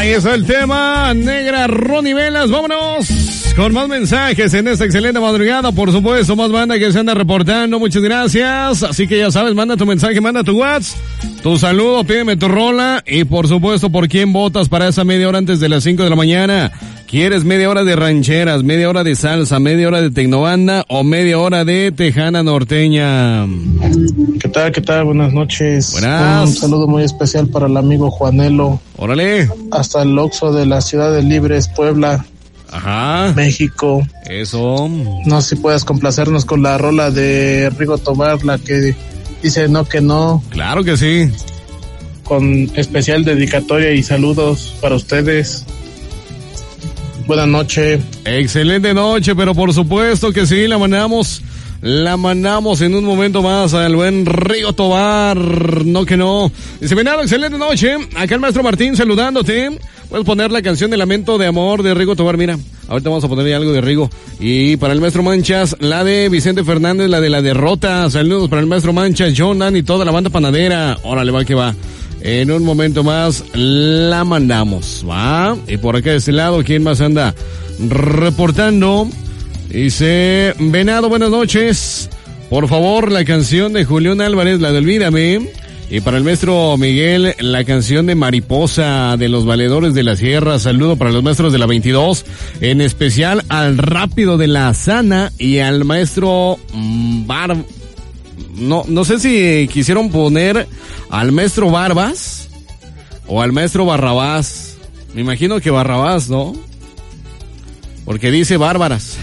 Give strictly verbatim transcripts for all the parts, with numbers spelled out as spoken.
Ahí está el tema, Negra Ronnie Velas. Vámonos con más mensajes en esta excelente madrugada. Por supuesto, más banda que se anda reportando. Muchas gracias. Así que ya sabes, manda tu mensaje, manda tu WhatsApp, tu saludo, pídeme tu rola. Y por supuesto, ¿por quién votas para esa media hora antes de las cinco de la mañana? ¿Quieres media hora de rancheras, media hora de salsa, media hora de tecnobanda o media hora de tejana norteña? ¿Qué tal, qué tal? Buenas noches. Buenas. Un saludo muy especial para el amigo Juanelo. Órale. Hasta el Oxxo de la Ciudad de Libres, Puebla. Ajá. México. Eso. No sé si puedas complacernos con la rola de Rigo Tobar, la que dice no que no. Claro que sí. Con especial dedicatoria y saludos para ustedes. Buenas noches. Excelente noche, pero por supuesto que sí, la mandamos, la mandamos en un momento más al buen Rigo Tobar, no que no. Dice, Venado, excelente noche, acá el maestro Martín saludándote. Puedes poner la canción de Lamento de Amor de Rigo Tobar, mira, ahorita vamos a ponerle algo de Rigo. Y para el maestro Manchas, la de Vicente Fernández, la de La Derrota. Saludos para el maestro Manchas, Jonan y toda la banda panadera. Órale, va que va. En un momento más la mandamos, ¿va? Y por acá de este lado, ¿quién más anda reportando? Dice, Venado, buenas noches. Por favor, la canción de Julián Álvarez, la de Olvídame. Y para el maestro Miguel, la canción de Mariposa de los Valedores de la Sierra. Saludo para los maestros de la veintidós. En especial al Rápido de la Sana y al maestro Bar... No, no sé si quisieron poner al maestro Barbas o al maestro Barrabás. Me imagino que Barrabás, ¿no? Porque dice bárbaras.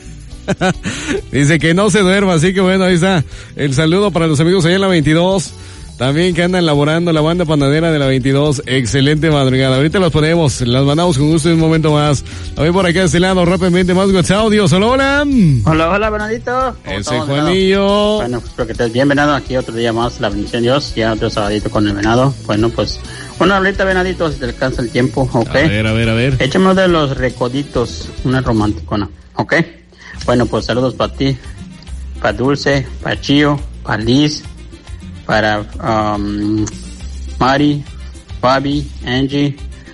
Dice que no se duerma, así que bueno, ahí está el saludo para los amigos allá en la veintidós. También que andan laborando la banda panadera de la veintidós. Excelente madrugada. Ahorita las ponemos, las mandamos con gusto en un momento más. A ver por acá de este lado, rápidamente más WhatsApp audios. Hola, hola. Hola, hola, Venadito. Ese Juanillo. Bueno, espero que estés bien, Venado. Aquí otro día más, la bendición de Dios. Ya otro sabadito con el Venado. Bueno, pues, una ahorita, Venadito, si te alcanza el tiempo, ¿ok? A ver, a ver, a ver. Échame uno de los recoditos, una romanticona, ¿ok? Bueno, pues saludos para ti, para Dulce, para Chío, para Liz, para um, Mari, Fabi, Angie,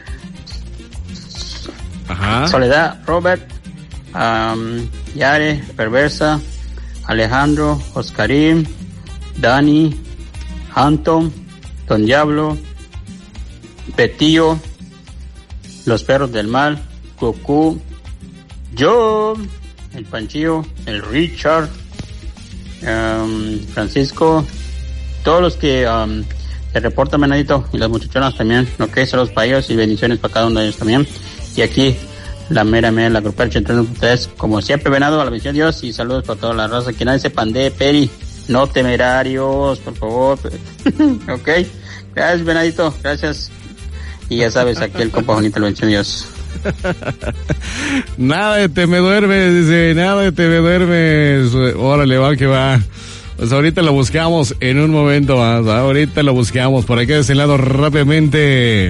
Ajá. Soledad, Robert, um, Yare, Perversa, Alejandro, Oscarín, Dani, Anton, Don Diablo, Betío, Los Perros del Mal, Cucú, yo, el Panchillo, el Richard, um, Francisco, todos los que um, se reportan, Venadito, y las muchachonas también, ok, saludos para ellos y bendiciones para cada uno de ellos también. Y aquí, la mera mera, la grupal ochenta y tres punto tres, como siempre, Venado, a la bendición de Dios y saludos para toda la raza. Que nadie se pandee, Peri, no temerarios, por favor. Ok, gracias, Venadito, gracias. Y ya sabes, aquí el compa Juanito, la bendición de Dios. Nada de te me duermes, dice, nada de te me duermes. Órale, va que va. Pues ahorita lo buscamos en un momento más, ¿va? Ahorita lo buscamos por acá de ese lado rápidamente.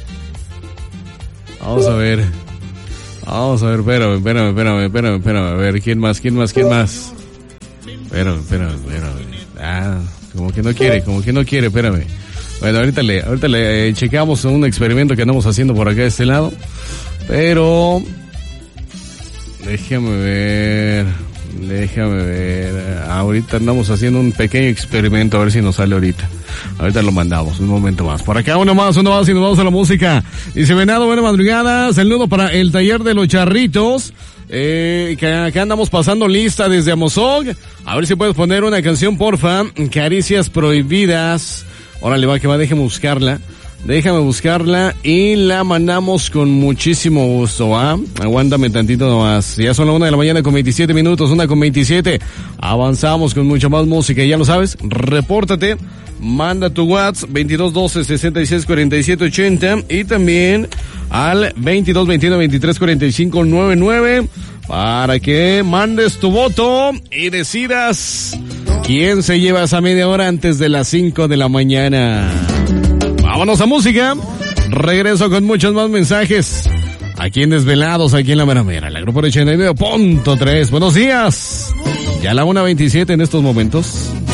Vamos a ver. Vamos a ver, espérame, espérame, espérame, espérame, espérame. A ver, ¿quién más, quién más, quién más? Espérame, espérame, espérame. Ah, como que no quiere, como que no quiere, espérame. Bueno, ahorita le, ahorita le eh, checamos un experimento que andamos haciendo por acá de este lado. Pero... déjame ver... Déjame ver, ahorita andamos haciendo un pequeño experimento a ver si nos sale ahorita. Ahorita lo mandamos, un momento más. Por acá uno más, uno más y nos vamos a la música. Dice Venado, buena madrugada, saludo para el taller de los charritos. Eh, que acá andamos pasando lista desde Amosog. A ver si puedes poner una canción, porfa. Caricias prohibidas. Órale, va que va, déjame buscarla. Déjame buscarla y la mandamos con muchísimo gusto, ¿va? Aguántame tantito nomás. Ya son las una de la mañana con veintisiete minutos, una con veintisiete. Avanzamos con mucha más música, ya lo sabes. Repórtate, manda tu WhatsApp veintidós doce sesenta y seis cuarenta y siete ochenta y también al veintidós veintiuno veintitrés cuarenta y cinco noventa y nueve para que mandes tu voto y decidas quién se lleva esa media hora antes de las cinco de la mañana. Vámonos a música. Regreso con muchos más mensajes. Aquí en Desvelados, aquí en La Mera Mera, la Grupo ochenta y nueve punto tres. Buenos días. Ya la una veintisiete en estos momentos.